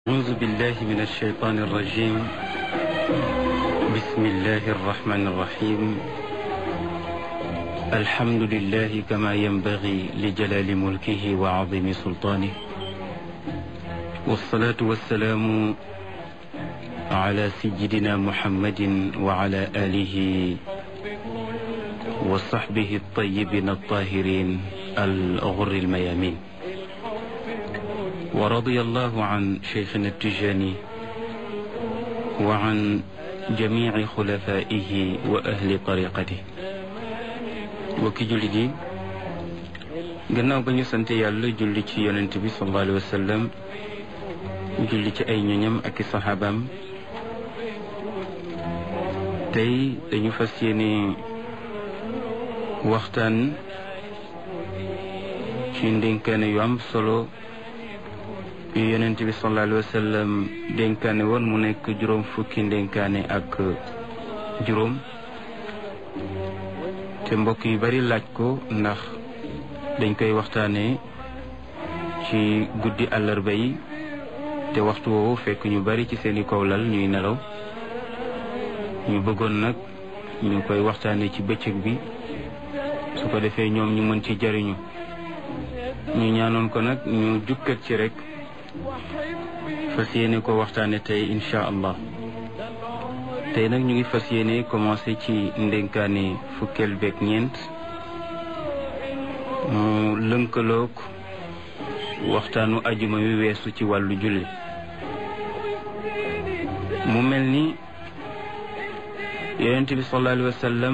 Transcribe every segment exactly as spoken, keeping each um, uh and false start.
أعوذ بالله من الشيطان الرجيم. بسم الله الرحمن الرحيم. الحمد لله كما ينبغي لجلال ملكه وعظيم سلطانه، والصلاة والسلام على سيدنا محمد وعلى آله وصحبه الطيبين الطاهرين الغر الميامين. ورضي الله عن شيخنا التجاني وعن جميع خلفائه وأهل طريقته. وكي جلدي gannaaw ba ñu sant yàlla julli ci yonent bi sallallahu alayhi wa sallam, julli ci ay ñoñam ak i saxaabaam, tey dañu fas yéene waxtaan ci ndénkaane yu am solo yu yonent bi sallallahu alayhi wa sallam dénkaane woon mu nekk juróom fukki ndénkaane ak juróom, te mbokk yu bari laaj ko ndax dañ koy waxtaane ci guddi àllarba yi, te waxtu woowu fekk ñu bari ci seeni kaw lal ñuy nelaw. ñu bëggoon nag ñu koy waxtaane ci bëccëg bi, su ko defee ñoom ñu mën ci jariñu. ñu ñaanoon ko nag ñu jukkat ci rek fas yéene ko waxtaane tey incha allah. tey nag ñu ngi fas yéene commencé ci ndénkaane fukkeel beeg ñeent, mu lënkaloog waxtaanu ajuma wi weesu ci wàllu julli. mu mel ni yonent bi sallallahu alayhi wa sallam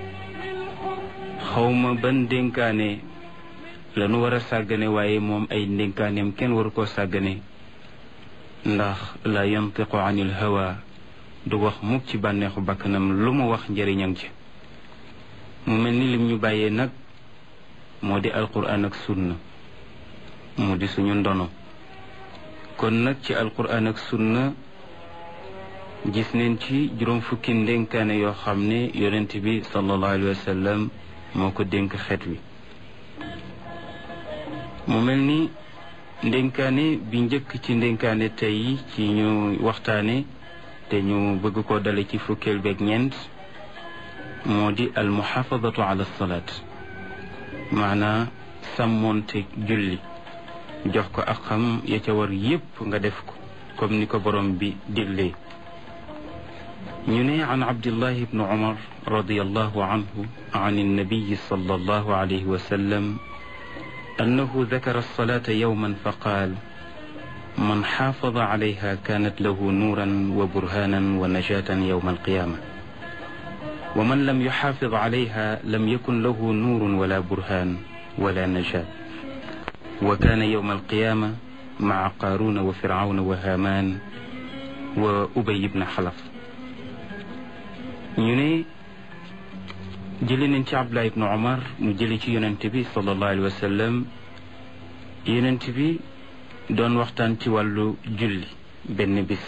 xawma ban ndénkaane lanu war a sàggane, waaye moom ay ndénkaaneem kenn waru koo sàggane, ndax la yantiqu anil hawa, du wax mukk ci bànneexu bakkanam, lu mu wax njëriñam ci. mu mel ni lim ñu bàyyee nag moo di alquran ak sunna, mu di suñu ndono. kon nag ci alquran ak sunna gis neen ci juróom fukki ndénkaane yoo xam ne yonent bi sallallahu alayhi wa sallam moo ko dénk xeet wi. mu mel ni ndénkaane bi njëkk ci ndénkaane tey ci ñu waxtaane te ñu bëgg koo dale ci fukkeel beeg ñeent moo di al muhafadatu ala salaat, maanaa sàmmoonte julli, jox ko ak xam ya ca war yépp nga def ko comme ni ko borom bi diglee. ñu ne an abdillahi ibnu umar radiyallahu anhu an annabiyi sallallahu alayhi wa sallam أنه ذكر الصلاة يوما فقال: من حافظ عليها كانت له نورا وبرهانا ونجاة يوم القيامة، ومن لم يحافظ عليها لم يكن له نور ولا برهان ولا نجاة، وكان يوم القيامة مع قارون وفرعون وهامان وأبي بن خلف. ñu jëli nañ ci Abdullah ibnu Umar mu jëli ci yonent bi sallallahu alayhi wa sallam. yonent bi doon waxtaan ci wàllu julli benn bis.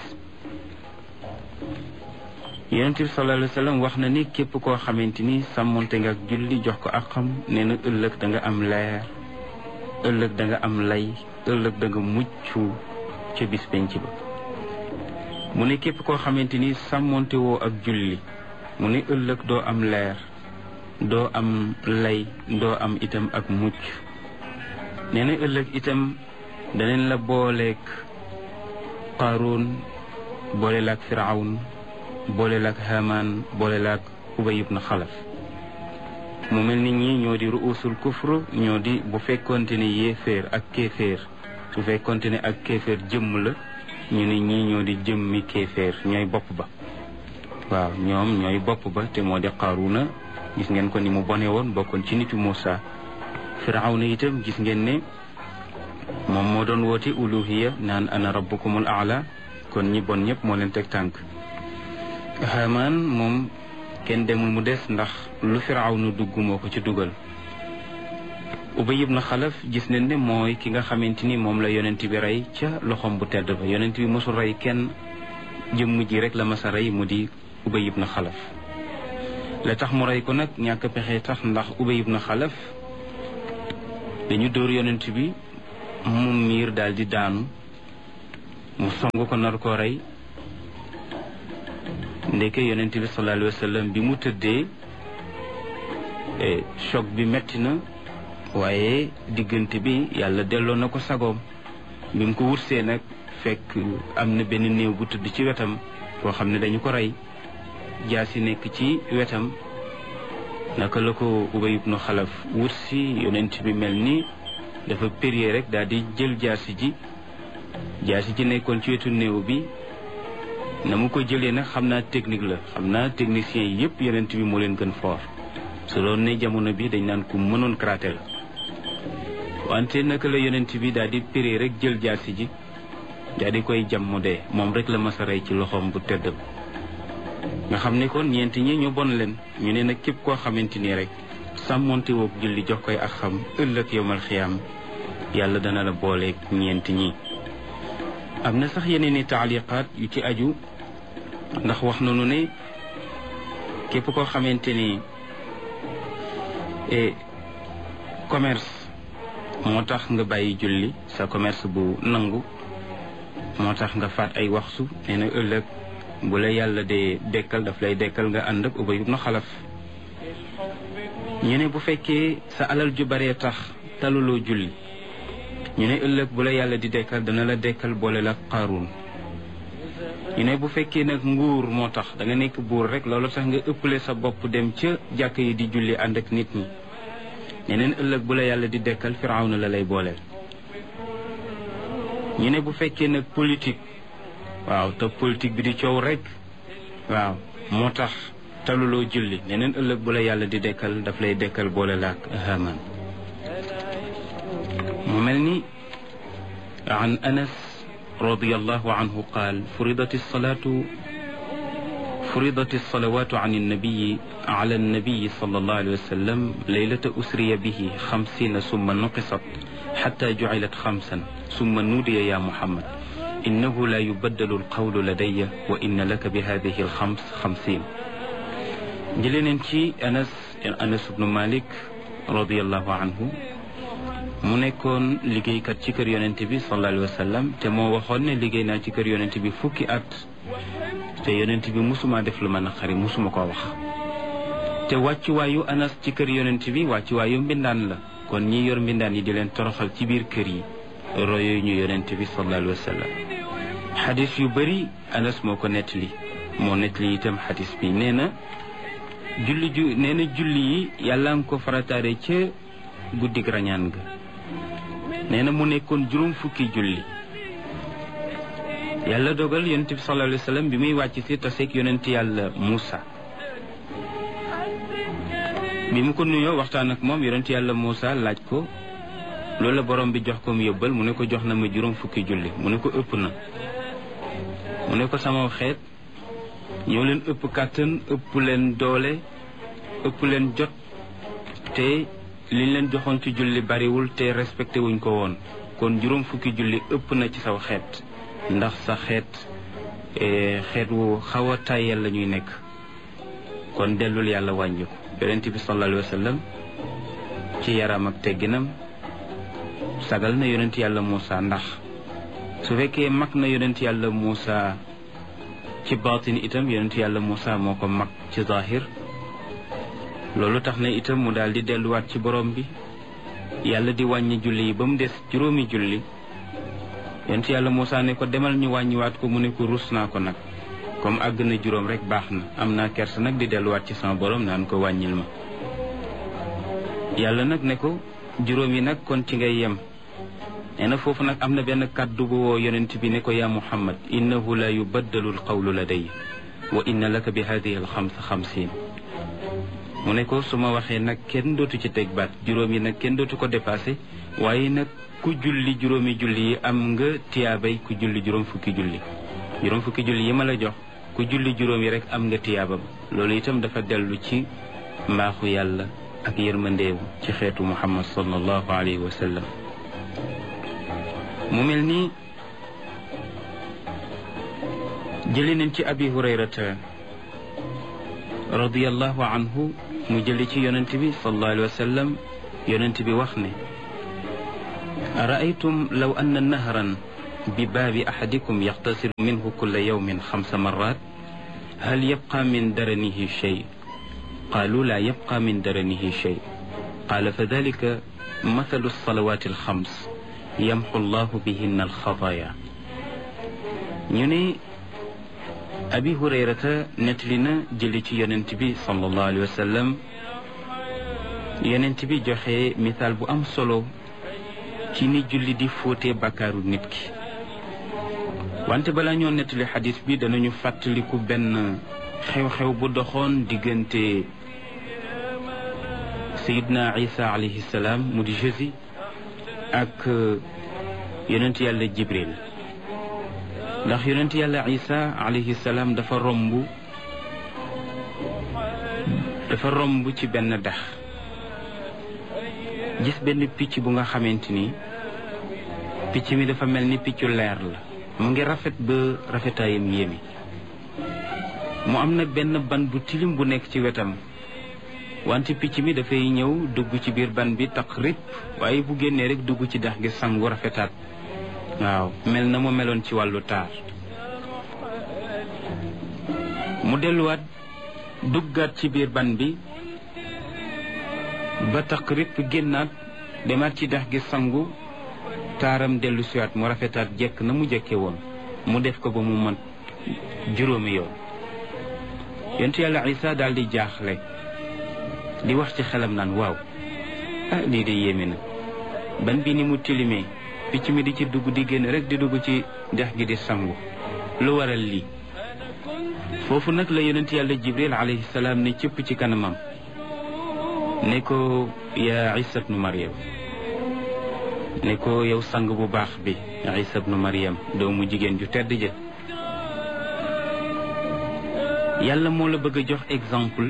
yonent bi sallallahu alayhi wa sallam wax na ni képp koo xamante ni sàmmonte nga ak julli jox ko ak xam, nee na ëllëg da nga am leer, ëllëg da nga am lay, ëllëg da nga mucc ca bis penc ba. mu ne képp koo xamante ni sàmmonte woo ak julli, mu ne ëllëg doo am leer, doo am lay, doo am itam ak mucc. nee na ëllëg itam daneen la booleeg Qaaruun, boole laak Firawn, boole laak Haamaan, boole laak Ubay ibn Xalaf. mu mel ni ñi ñoo di ruusul kufr, ñoo di bu fekkonte ne yéeféer ak kéeféer, su fekkonte ne ak kéeféer jëmm la, ñu ne ñii ñoo di jëmmi kéeféer, ñooy bopp ba. waaw ñoom ñooy bopp ba, te moo di Qaaruuna, gis ngeen ko ni mu bone woon, bokkoon ci nitu Muusa. Firawna itam gis ngeen ne moom moo doon woote uluhiya, naan ana rabbukumul aala, kon ñi bon ñëpp moo leen teg tànk. Haamaan moom kenn demul mu des, ndax lu Firawna dugg moo ko ci dugal. Ubay ibn Xalaf gis nañ ne mooy ki nga xamante ni moom la yonent bi rey ca loxoom bu tedd ba. yonent bi mosul rey kenn, jëmm ji rek la masa rey, mu di Ubay ibn Xalaf. la tax mu rey ko nag ñàkk pexe tax, ndax Ubay ibn Xalaf dañu dóor yonent bi mu miir daal di daanu, mu song ko nar koo rey ndeke yonent bi sallallahu alayhi wa sallam bi mu tëddee choc bi metti na waaye diggante bi yàlla delloo na ko sagoom bi mu ko wursee nag fekk am na benn néew bu tëdd ci wetam koo xam ne dañu ko rey jaasi nekk ci wetam naka la ko Ubay ibnu Xalaf wursi yonent bi mel ni dafa périer rek daal di jël jaasi ji jaasi ji nekkoon ci wetu néew bi na mu ko jëlee nag xam naa technique la xam naa technicien yi yëpp yonent bi moo leen gën fort su doon ne jamono bi dañ naan ku mënoon karaté la wante naka la yonent bi daal di péré rek jël jaasi ji daal di koy jam mu dee moom rek la masa rey ci loxoom bu tedd nga xam ne kon ñeenti ñi ñu bon leen ñu ne nag képp koo xamante ni rek sàmmonte woog julli jox koy ak xam ëllëg yowmal xiyaam yàlla dana la booleeg ñeenti ñi am na sax yeneen i taaliqaat yu ci aju ndax wax nañu ne képp koo xamante ni commerce moo tax nga bàyyi julli sa commerce bu nangu moo tax nga faat ay waxtu nee na ëllëg bu la yàlla dee dekkal daf lay dekkal nga ànd ak Ubay ibnu Xalaf ñu ne bu fekkee sa alal ju baree tax taluloo julli ñu ne ëllëg bu la yàlla di dekkal dana la dekkal boole la Qaaruun ñu ne bu fekkee nag nguur moo tax da nga nekk buur rek loolu tax nga ëppale sa bopp dem ca jàkk yi di julli ànd ak nit ñi ñeneen ëllëg bu la yàlla di dekkal Firawna la lay booleel ñu ne bu fekkee nag politique waaw te politique bi di coow rek waaw moo tax taluloo julli ñeneen ëllëg bu la yàlla di dekkal daf lay dekkal boole la ak Haamaan mu mel ni an Anas radiyallahu anhu qaal furidat as-salaatu فرضت الصلوات عن النبي على النبي صلى الله عليه وسلم ليلة أسري به خمسين ثم نقصت حتى جعلت خمسا ثم نودي يا محمد إنه لا يبدل القول لدي وإن لك بهذه الخمس خمسين جلين شي أنس أنس بن مالك رضي الله عنه mu nekkoon liggéeykat ci kër yonent bi sallallahu alayhi wa sallam te moo waxoon ne liggéey naa ci kër yonent bi fukki at te yonent bi musuma def lu ma naqari musuma koo wax te wàccuwaayu Anas ci kër yonent bi wàccuwaayu mbindaan la kon ñi yor mbindaan yi di leen toroxal ci biir kër yi royo ñu yonent bi sallallahu alayhi wa sallam xadis yu bëri Anas moo ko nettali moo nettali itam xadis bi nee na julli ju nee na julli yi yàlla nga ko farataare ca guddig rañaan ga nee na mu nekkoon juróom fukki julli yàlla dogal yonent bi sallallahu alayhi wa sallam bi muy wàcc si taseeg yonent yàlla Muusa bi mu ko nuyoo waxtaan ak moom yonent yàlla Muusa laaj ko loolu la borom bi jox ko mu yóbbal mu ne ko jox na ma juróom fukki julli mu ne ko ëpp na mu ne ko sama xeet ñoo leen ëpp kàttan ëpp leen doole ëpp leen jot te liñ leen joxoon ci julli bariwul te respecté wuñ ko woon kon juróom fukki julli ëpp na ci saw xeet ndax sa xeet xeet wu xaw a tàyyel la ñuy nekk kon dellul yàlla wàññi ko yonent bi sallallahu alayhi wa sallam ci yaram ak tegginam sagal na yonent yàlla Muusa ndax su fekkee mag na yonent yàlla Muusa ci baatin itam yonent yàlla Muusa moo ko mag ci zahir loolu tax na itam mu daal di delluwaat ci borom bi yàlla di wàññi julli yi ba mu des juróomi julli yonent yàlla Muusa ne ko demal ñu wàññiwaat ko mu ne ko rus naa ko nag comme àgg na juróom rek baax na am naa kersa nag di delluwaat ci sama borom naan ko wàññil ma yàlla nag ne ko juróom yi nag kon ci ngay yem nee na foofu nag am na benn kàddu bu woo yonent bi ne ko yaa Muhammad innahu la yubaddalu alqawlu laday wa inna laka bi hadihi alxamsa xamsin mu ne ko su ma waxee nag kenn dootu ci teg baat juróom yi nag kenn dootu ko dépassé waaye nag ku julli juróomi julli yi am nga tiyaabay ku julli juróom fukki julli juróom fukki julli yi ma la jox ku julli juróom yi rek am nga tiyaabam loolu itam dafa dellu ci mbaaxu yàlla ak yërmandeewu ci xeetu Muhammad sallallahu alayhi wa sallam mu mel ni jëli nañ ci abi hurayrata radiyallahu anhu mu jëli ci yonent bi sallallahu alayhi wa sallam yonent bi wax ne araaytum law anna nahran بباب أحدكم يغتسل منه كل يوم خمس مرات هل يبقى من درنه شيء؟ قالوا لا يبقى من درنه شيء. قال فذلك مثل الصلوات الخمس يمحو الله بهن الخطايا. ñu ne Abi Hurayrata nettali na jële ci yonent bi sallallahu alayhi wa sallam yonent bi joxe misaal bu am solo ci ni julli di fóote bakkaaru nit ki. wante balaa ñoo nettali xadis bi danañu fàttaliku benn xew-xew bu doxoon diggante Seydina Isa alayhi salaam mu di Jésus ak yonent yàlla Jibril. ndax yonent yàlla Isa alayhi salaam dafa romb dafa romb ci benn dex gis benn picc bu nga xamante ni picc mi dafa mel ni piccu leer la mu ngi rafet ba rafetaayam yéemi. mu am nag benn ban bu tilim bu nekk ci wetam wante picc mi dafay ñëw dugg ci biir ban bi taq rip waaye bu génnee rek dugg ci dex gi sangu rafetaat. waaw mel na mu meloon ci wàllu taar. mu delluwaat duggaat ci biir ban bi ba tax répp génnaat demaat ci dex gi sangu taaram dellu siwaat mu rafetaat jekk na mu jekke woon. mu def ko ba mu mat juróomi yoon. yonent yàlla Isa daal di jaaxle di wax ci xelam naan waaw ah lii de yéeme na ban bi ni mu tilimee picc mi di ci dugg di génn rek di dugg ci dex gi di sangu lu waral lii. foofu nag la yonent yàlla Jibril alayhi salaam ne cëpp ci kanamam ne ko yaa Isa ibnu Maryam ne ko yow sang bu baax bi Isa ibnu Maryam doomu jigéen ju tedd ja yàlla moo la bëgg a jox exemple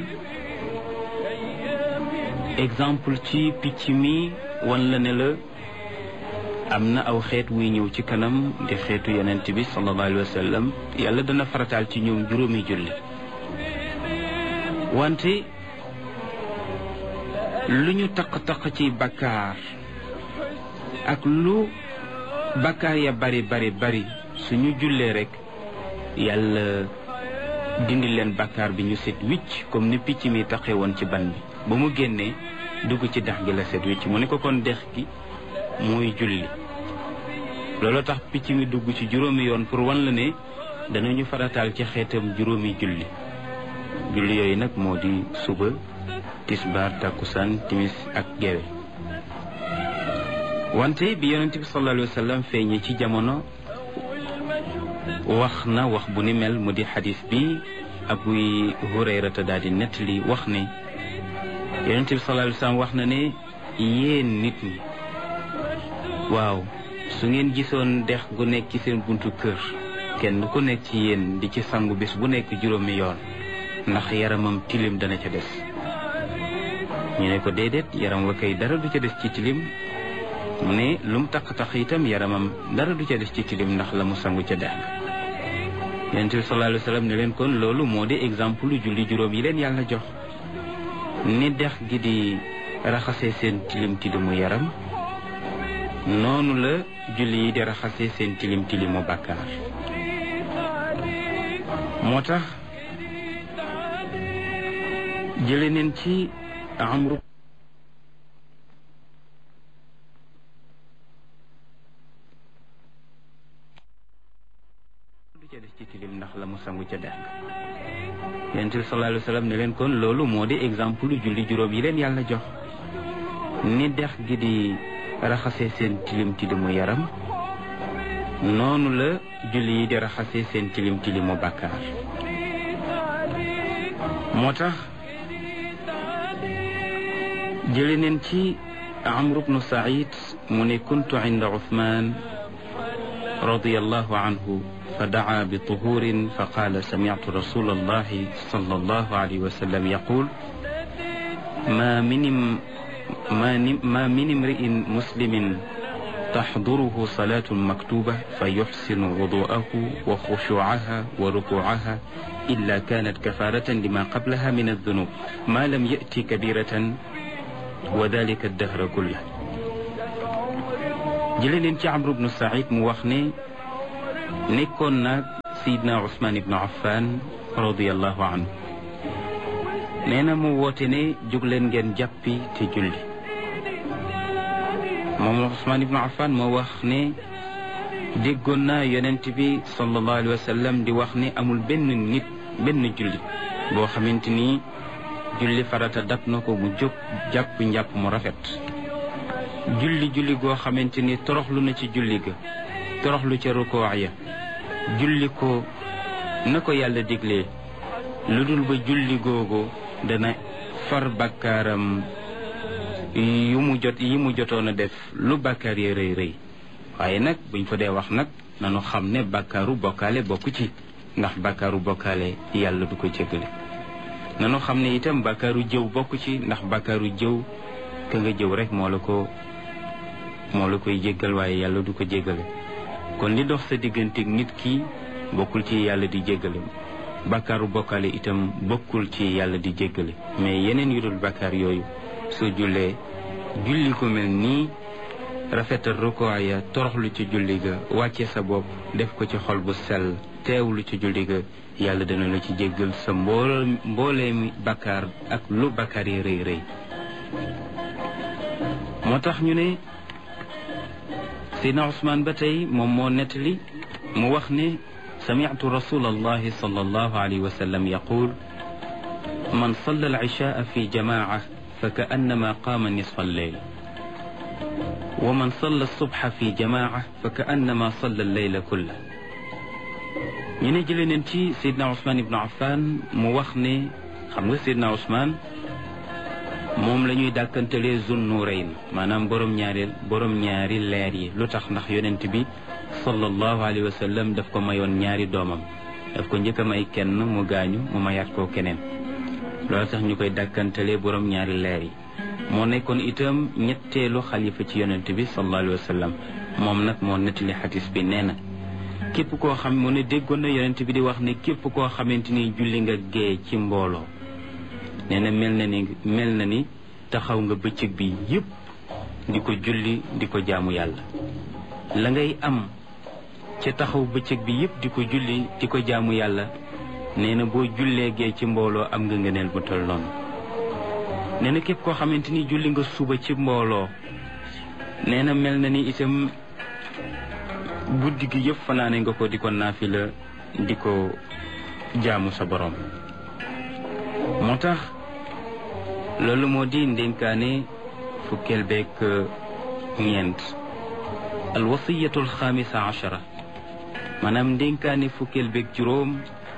exemple ci picc mi wan la ne la am na aw xeet wuy ñëw ci kanam di xeetu yonent bi sallallahu alayhi wa sallam yàlla dana farataal ci ñoom juróomi julli. wante lu ñu taq-taq ci bakkaar ak lu bakkaar ya bari bari bari suñu jullee rek yàlla dindi leen bakkaar bi ñu set wicc comme ni picc mi taqee woon ci ban bi ba mu génnee dugg ci dex gi la set wicc. mu ne ko kon dex gi mooy julli. loolu tax picc mi dugg ci juróomi yoon pour wan la ne danañu farataal ci xeetam juróomi julli. julli yooyu nag moo di suba tisbaar takkusaan timis ak gewe. wante bi yonent bi sallallahu alayhi wa sallam feeñee ci jamono wax na wax bu ni mel mu di xadis bi Abu Hurayrata daal di nettali wax ne yonent bi sallallahu alayhi wa sallam wax na ne yéen nit ñi waaw su ngeen gisoon dex gu nekk ci seen buntu kër kenn ku nekk ci yéen di ci sangu bés bu nekk juróomi yoon ndax yaramam tilim dana ca des. ñu ne ko déedéet yaram wa kay dara du ca des ci tilim. mu ne lu mu taq-taq itam yaramam dara du ca des ci tilim ndax la mu sangu ca dex ga. yonent bi sallallahu alayhi wa sallam ne leen kon loolu moo di exemple lu julli juróom yi leen yàlla jox. ni dex gi di raxasee seen tilim tilimu yaram noonu la julli yi di raxasee seen tilim tilimu bàkkaar. moo tax jële neen ci Amru du ca des ci tilim ndax la mu sangu ca dex ga. yonent bi sallallahu alayhi wa sallam ne leen kon loolu moo di exemple lu julli juróom yi leen yàlla jox. ni dex gi di raxasee seen tilim tilimu yaram noonu la julli yi di raxasee seen tilim tilimu bàkkaar. moo tax jële neen ci Amr ibnu Saïd mu ne kuntu inda Uthman radiyallahu anhu fa daa bi tuhurin fa qaala sami'tu rasulallahi sallallahu alayhi wa sallam yaqul ma min ما من امرئ مسلم تحضره صلاة مكتوبة فيحسن وضوءه وخشوعها وركوعها إلا كانت كفارة لما قبلها من الذنوب ما لم يأتي كبيرة وذلك الدهر كله. jële leen ci Amr ibnu Saïd mu wax ne nekkoon nag Seydina Ousmane ibnu Affan radiallahu anhu nee na mu woote ne jóg leen ngeen jàppi te julli moom Ousmane ibnu Affan moo wax ne déggoon naa yonent bi sallallahu alayhi wa sallam di wax ne amul benn nit benn julli boo xamante ni julli farata dab na ko mu jóg jàpp njàpp mu rafet julli julli goo xamante ni toroxlu na ci julli ga toroxlu ca rukoo ya julli ko na ko yàlla diglee lu dul ba julli googu dana far bàkkaaram yu mu jot yi mu jotoon a def lu bàkkaar yi rëy rëy waaye nag buñ fa dee wax nag nanu xam ne bàkkaaru bokkaale bokku ci ndax bàkkaaru bokkaale yàlla du ko jéggale nanu xam ne itam bàkkaaru jëw bokku ci ndax bàkkaaru jëw ka nga jëw rek moo la ko moo la koy jéggal waaye yàlla du ko jéggale kon li dox sa digganteeg nit ki bokkul ci yàlla di jéggale bàkkaaru bokkaale itam bokkul ci yàlla di jéggale mais yeneen yu dul bàkkaar yooyu soo jullee julli ko mel nii rafetal rukoo ya toroxlu ci julli ga wàcce sa bopp def ko ci xol bu sell teewlu ci julli ga yàlla dana la ci jéggal sa mbool mboolee mi bàkkaar ak lu bàkkaar yi rëy rëy moo tax ñu ne Seydina Ousmane ba tey moom moo nettali mu wax ne sami'tu rasulallahi sallallahu alayhi wa sallam yaqul man salla al-ishaa fi jamaa'a fa ka'annama qaama nisfa al-layl wa man salla as-subha fi jamaa'a fa ka'annama salla al-layla kullahu ñu ne jëlee neen ci Seydina Ousmane ibnu Affan mu wax ne xam nga Seydina Ousmane moom la ñuy dàkkantalee Zun Nurayn maanaam borom ñaari borom ñaari leer yi lu tax ndax yonent bi sallallahu alayhi wa sallam daf ko mayoon ñaari doomam daf ko njëkk a may kenn mu gaañu mu mayaat ko keneen loolu tax ñu koy dàkkantalee borom ñaari leer yi moo nekkoon itam ñetteelu xalifa ci yonent bi sallallahu alayhi wa sallam moom nag moo nettali xadis bi nee na képp koo xam mu ne déggoon na yonent bi di wax ne képp koo xamante ni julli nga gee ci mbooloo nee na mel na ni mel na ni taxaw nga bëccëg bi yépp di ko julli di ko jaamu yàlla la ngay am ca taxaw bëccëg bi yépp di ko julli di ko jaamu yàlla nee na boo jullee gee ci mbooloo am nga ngëneel bu tol noonu nee na képp koo xamante ni julli nga suba ci mbooloo nee na mel na ni itam guddi gi yëpp fanaane nga ko di ko naafila di ko jaamu sa borom moo tax loolu moo di ndénkaane fukkeel beeg ñeent alwasiyatu alxaamisa achara maanaam ndénkaane fukkeel beeg juróom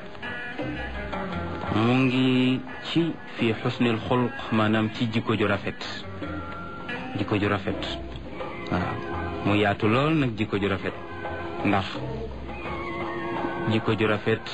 mu ngi ci fi xusnil xulq maanaam ci jikko ju rafet jikko ju rafet waaw mu yaatu lool nag jikko ju rafet ndax jikko ju rafet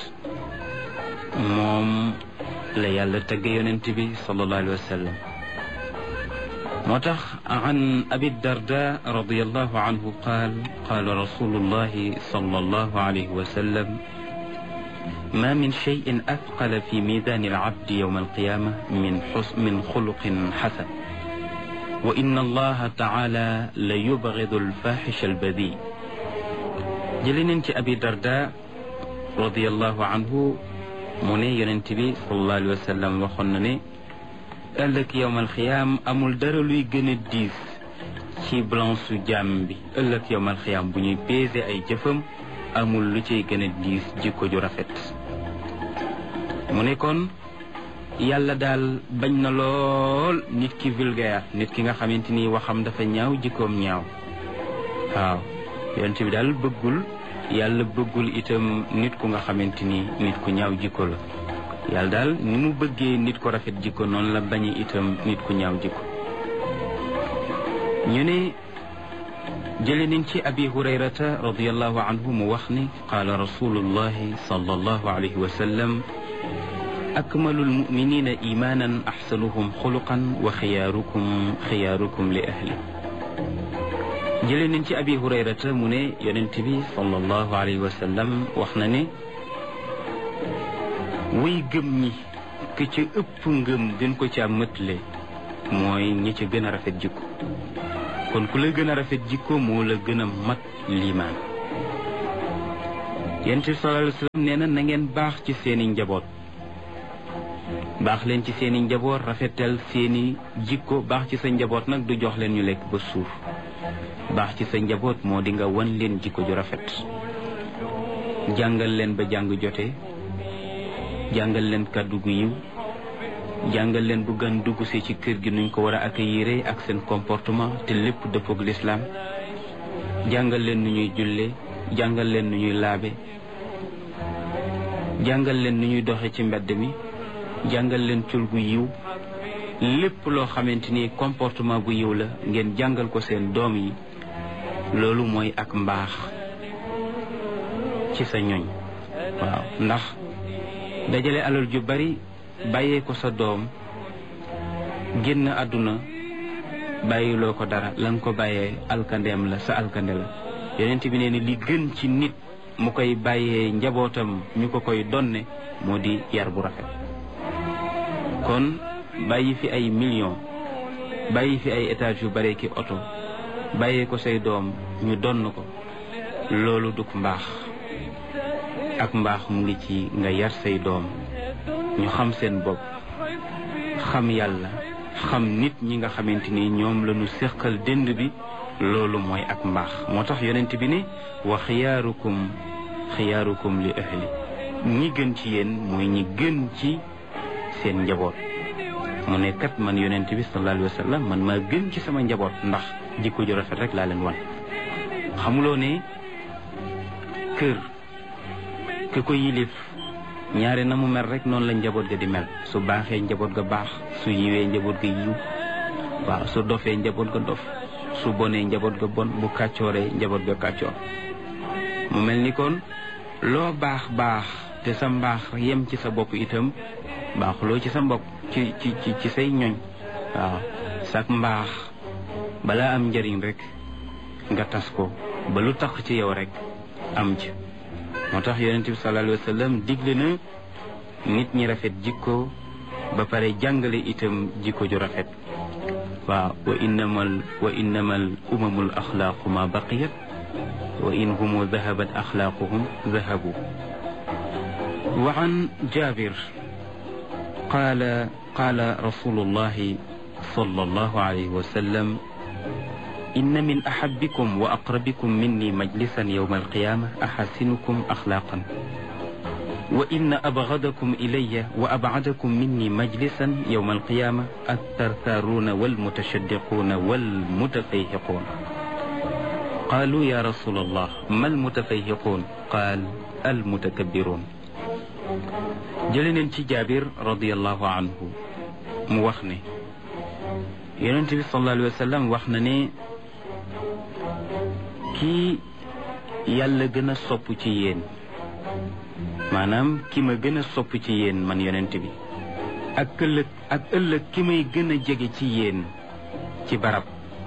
moom la yàlla tagge yonent bi sallallahu alayhi wa sallam moo tax an abi darda radiyallahu anhu qaal qaala rasulullahi sallallahu alayhi wa sallam ما من شيء أثقل في ميزان العبد يوم القيامة من حسن من خلق حسن وإن الله تعالى ليبغض الفاحش البذيء جلين أبي درداء رضي الله عنه من ينتبه صلى الله عليه وسلم وخنني قال لك يوم القيامة أمول درلوي جن الديس ci blanche jambi ëllëg yowmal xiyam bu ñuy peser ay jëfëm amul lu ciy gën a diis jikko ju rafet mu ne kon yàlla daal bañ na lool nit ki vulgaire nit ki nga xamante ni waxam dafa ñaaw jikkoom ñaaw waaw yonent bi daal bëggul yàlla bëggul itam nit ku nga xamante ni nit ku ñaaw jikko la yàlla daal ni mu bëggee nit ko rafet jikko noonu la bañee itam nit ku ñaaw jikko ñu ne jële nañ ci abi hurayrata radiyallahu anhu mu wax ni qaala rasulullahi sallallahu alayhi wa sallam akmalu almuminina imanan axsanuhum xuluqan wa xiyaarukum xiyaarukum li ahli jële nañ ci abi hurayrata mu ne yonent bi sallallahu alayhi wa sallam wax na ne way gëm ñi ki ca ëpp ngëm gën ko ca mëtle mooy ñi ca gën a rafet jikko kon ku la gën a rafet jikko moo la gën a mat liimaan yonent bi sallallahu alayhi wa sallam nee na na ngeen baax ci seeni njaboot baax leen ci seeni njaboot rafetal seeni jikko. baax ci sa njaboot nag du jox leen ñu lekk ba suur. baax ci sa njaboot moo di nga wan leen jikko ju rafet, jàngal leen ba jàng jote, jàngal leen kàddu gu yiw, jàngal leen bu gan dugg si ci kër gi nuñ ko war a accueillir ak seen comportement te lépp dëppook lislaam. jàngal leen nu ñuy julle, jàngal leen nu ñuy laabe, jàngal leen nu ñuy doxe ci mbedd mi, jàngal leen col gu yiw. lépp loo xamante ni comportement bu yiw la ngeen jàngal ko seen doom yi. loolu mooy ak mbaax ci sa ñoñ. waaw ndax dajale alal ju bari bàyyee ko sa doom génn àdduna bàyyiloo ko dara la nga ko bàyyee alkandeem la, sa alkande la. yonent bi nee ni li gën ci nit mu koy bàyyee njabootam ñu ko koy donne moo di yar bu rafet. kon bàyyi fi ay millions, bàyyi fi ay étages yu bare ki oto, bàyyee ko say doom ñu donn ko, loolu duk mbaax. ak mbaax mu ngi ci nga yar say doom ñu xam seen bopp, xam yàlla, xam nit ñi nga xamante ni ñoom la ñu séqal dënd bi. loolu mooy ak mbaax. moo tax yonent bi ne wa xiyaarukum xiyaarukum li ahli, ñi gën ci yéen mooy ñi gën ci seen njaboot. mu ne kat man yonent bi sallallahu alayhi wa sallam man maa gën ci sama njaboot ndax jikko ju rafet rek laa leen wan. xamuloo ne kër ki ko yilif ñaare na mu mel rek noonu la njaboot ga di mel. su baaxee njaboot ga baax, su yiwee njaboot ga yiw. waaw su dofee njaboot ga dof, su bonee njaboot ga bon, bu kàccooree njaboot ga kàccoor. mu mel ni kon loo baax baax te sa mbaax yem ci sa bopp itam baaxuloo ci sa mbokk ci ci ci say ñoñ. waaw sak mbaax balaa am njëriñ rek nga tas ko ba lu tax ci yow rek am ci. moo tax yonent bi sallallahu alayhi wa sallam digle na nit ñi rafet jikko ba pare jàngale itam jikko ju rafet. waaw wa innamal wa innamal umamul axlaaqu ma baqiyat wa in humu dahabat axlaaquhum dahabu. wa an Jaabir qaala qaala rasulullahi sallallahu alayhi wa sallam inna min ahabbikum wa aqrabikum minni majlisan yawma alqiyama ahasinukum axlaaqan wa inna abgadakum ilayya wa abcadakum minni majlisan yawma alqiyama althartharuuna walmutashaddiquuna walmutafayhiquun. qaalu ya rasul allah ma almutafayhiquun qaal almutakabbiruun. jële neen ci Jaabir radiallahu anhu mu wax ne yonent bi sallallahu alayhi wa sallam wax na ne kii yàlla gën a sopp ci yéen, maanaam ki ma gën a sopp ci yéen man yonent bi, ak ëllëg ak ëllëg ki may gën a jege ci yéen ci barab,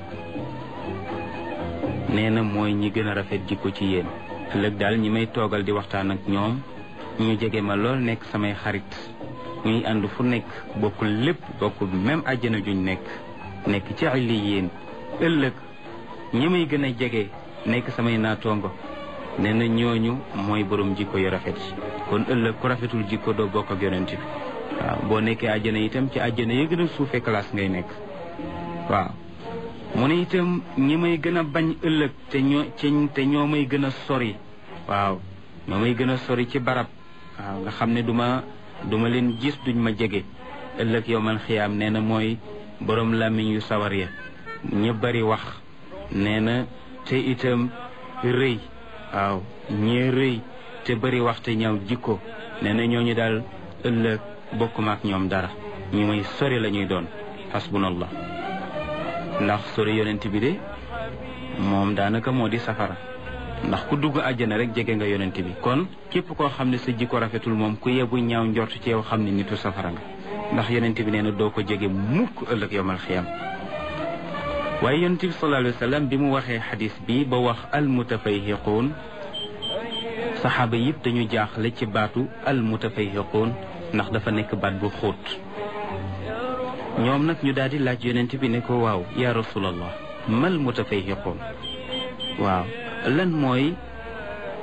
nee na mooy ñi gën a rafet jikko ci yéen. ëllëg daal ñi may toogal di waxtaan ak ñoom ñu jege ma lool, nekk samay xarit, ñuy ànd fu nekk, bokkul lépp, bokkul même àjjana juñ nekk nekk ci illi yéen. ëllëg ñi may gën a jege nekk samay naatoongo, nee na ñooñu mooy borom jikko yu rafet yi. kon ëllëg ku rafetul jikko doo bokk ak yonent bi. waaw boo nekkee àjjana itam ci àjjana yi gën a suufee classe ngay nekk. waaw mu ne itam ñi may gën a bañ ëllëg te ñoo te ñoo may gën a sori. waaw ñoo may gën a sori ci barab. waaw nga xam ne duma duma leen gis, duñ ma jege ëllëg yow man xiyaam. nee na mooy borom làmmiñ yu sawar ya, ña bari wax. nee na te itam rëy. waaw ñee rëy te bari wax te ñaaw jikko. nee na ñooñu daal ëllëg bokkuma ak ñoom dara, ñu may sori la ñuy doon. hasbunallah. ndax sori yonent bi de moom daanaka moo di safara, ndax ku dugg àjjana rek jege nga yonent bi. kon képp koo xam ne sa jikko rafetul moom ku yebu ñaaw njort ci yow xam ne nitu safara nga, ndax yonent bi nee na doo ko jege mukk ëllëg yawmal xiyaam. waaye yonent bi sallallahu alayhi wa sallam bi mu waxee xadis bi ba wax almutafayhiquun, saxaaba yëpp dañu jaaxle ci baatu almutafayhiquun ndax dafa nekk baat bu xóot. ñoom nag ñu daal di laaj yonent bi ne ko waaw ya rasulallah mal mutafayhiquun, waaw lan mooy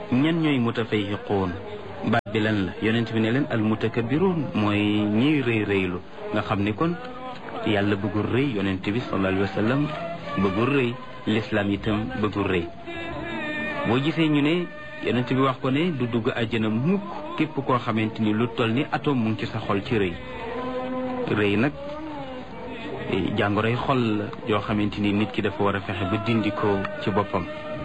ñan ñooy mutafayhiquun baat bi lan la yonent bi ne leen al mutakabbiruun mooy ñiy rëy rëylu nga xam ni kon yàlla bëggul rëy yonent bi sallallahu alayhi wa sallam bëggul rëy l'islam itam bëggul rëy boo gisee ñu ne yonent bi wax ko ne du dugg àjjana mukk képp koo xamante ni lu toll ni atome mu ngi ci sa xol ci rëy rëy nag jàngoroy xol la yoo xamante ni nit ki dafa war a fexe ba dindi ko ci boppam.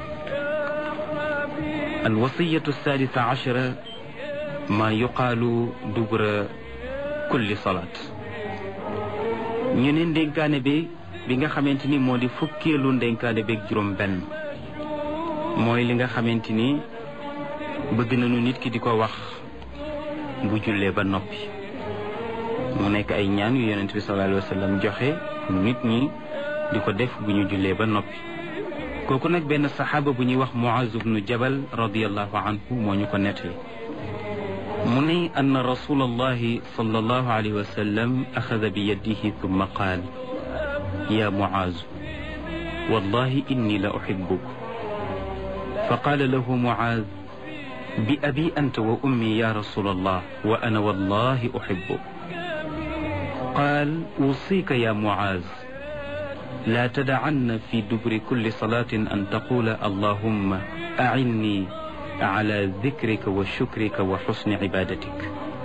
al wasiyatu sadisa achara ma yuqaalu dubura kulli salaat ñu ne ndénkaane bi bi nga xamante ni moo di fukkeelu ndénkaane beeg juróom benn mooy li nga xamante ni bëgg nañu nit ki di ko wax bu jullee ba noppi mu nekk ay ñaan yu yonent bi sallallahu alayhi wa sallam joxe nit ñi di ko def bu ñu jullee ba noppi kooku nag benn saxaaba bu ñuy wax Muaz ibnu Jabal radiyallahu anhu moo ñu ko nettali mu ne anna rasulallahi sallallahu alayhi wa sallam axada bi yadihi thumma qaal ya Muaz wallahi inni la uhibbuk fa qaala lahu Muaz bi abi anta wa ummi ya rasulallah wa ana wallahi uhibbuk qaal usika ya Muaz la tadacanna fi dubri kulli salatin an taqula allahumma acinni ala dikrika wa shukrika wa xusni cibadatik.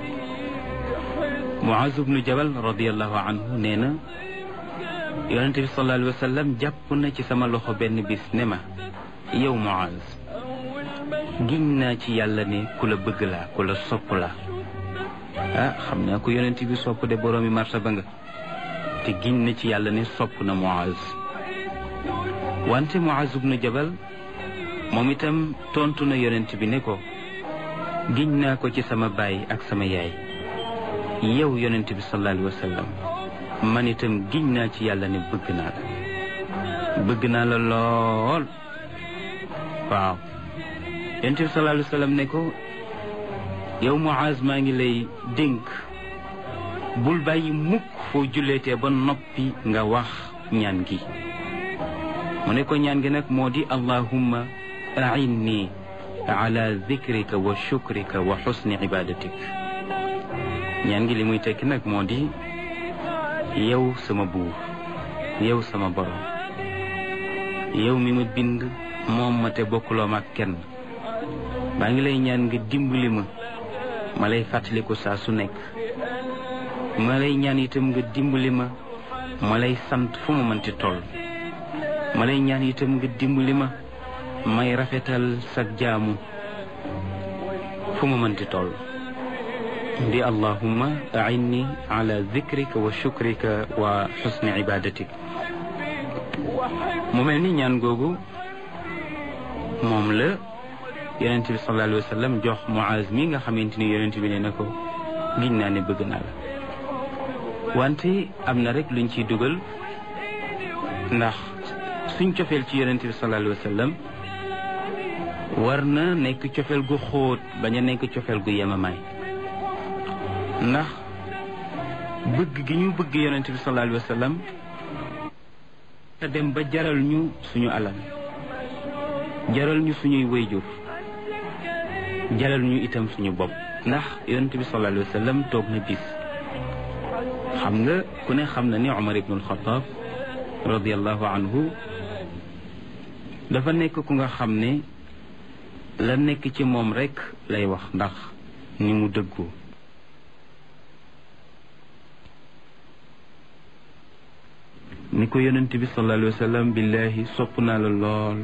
Muaz ibnu Jabal radiyallahu anhu nee na yonent bi sallallahu alayhi wa sallam jàpp na ci sama loxo benn bis ne ma yow Muaz giñ naa ci yàlla ne ku la bëgg laa ku la sopp laa ah xam naa ko yonent bi sopp de boroomi martaba nga te giñ na ci yàlla ne sopp na Muaz wante Muaz ibnu Jabal moom itam tontu na yonent bi ne ko giñ naa ko ci sama baay ak sama yaay yow yonent bi sallallahu alayhi wa sallam man itam giñ naa ci yàlla ne bëgg naa la bëgg naa la lool waaw yonent bi sallallahu alayhi wa sallam ne ko yow Muaz maa ngi lay dénk bul bàyyi mukk foo julleetee ba noppi nga wax ñaan gi mu ne ko ñaan gi nag moo di allahumma a'inni ala dhikrika wa shukrika wa husni ibadatik ñaan gi li muy tekki nag moo di yow sama buur yow sama borom yow mi ma bind moom ma te bokkuloo ma ak kenn maa ngi lay ñaan nga dimbali ma ma lay fàttaliku saa su nekk ma lay ñaan itam nga dimbali ma ma lay sant fu ma mënti toll ma lay ñaan itam nga dimbali ma may rafetal sa jaamu fu ma mënti toll di allahumma a'inni ala dhikrika wa shukrika wa husni ibadatik mu mel ni ñaan googu moom la yonent bi sallallahu alayhi wa sallam jox Muaz mi nga xamante ni yonent bi ne na ko giñ naa ne bëgg naa la wante am na rek luñ ciy dugal ndax suñ cofeel ci yonent bi sallallahu alayhi wa sallam war na nekk cofeel gu xóot bañ a nekk cofeel gu yemamaay ndax bëgg gi ñu bëgg yonent bi sallallahu alayhi wa sallam te dem ba jaral ñu suñu alal jaral ñu suñuy wayjur jaral ñu itam suñu bopp ndax yonent bi sallallahu alayhi wa sallam toog na bis xam nga ku ne xam na ni Umar ibn al-Khattab radiyallahu anhu dafa nekk ku nga xam ne la nekk ci moom rek lay wax ndax ni mu dëggu ni ko yonent bi sallallahu alayhi wa sallam billahi sopp naa la lool